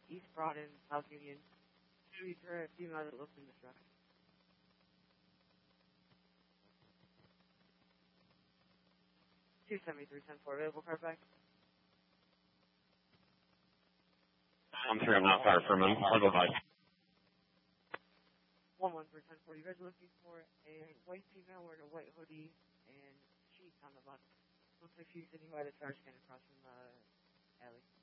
East Broad and South Union. Should be for a female that lives in the truck. 273-10-4, available car back. I'm sorry, I'm not far from him. I'll go by. 1-1 for 10-4. You guys are looking for a white female wearing a white hoodie and sheets on the bottom. Looks like she's sitting by the trash can across from the alley.